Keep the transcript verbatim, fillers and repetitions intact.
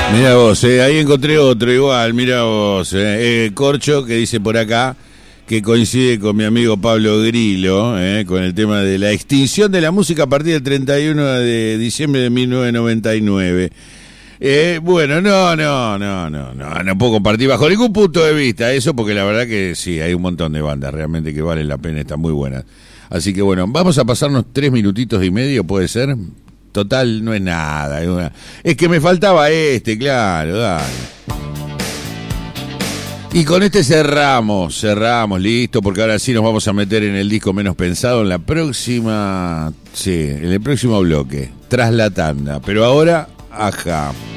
Mira vos, eh, ahí encontré otro igual, mira vos, eh, eh, Corcho, que dice por acá que coincide con mi amigo Pablo Grillo, eh, con el tema de la extinción de la música a partir del treinta y uno de diciembre de mil novecientos noventa y nueve. Eh, bueno, no, no, no, no, no, no puedo compartir bajo ningún punto de vista eso, porque la verdad que sí, hay un montón de bandas realmente que valen la pena, están muy buenas. Así que bueno, vamos a pasarnos tres minutitos y medio, ¿puede ser? Total, no es nada. Es, una... es que me faltaba este, claro, dale. Y con este cerramos, cerramos, listo, porque ahora sí nos vamos a meter en el disco menos pensado en la próxima, sí, en el próximo bloque, tras la tanda. Pero ahora, ajá.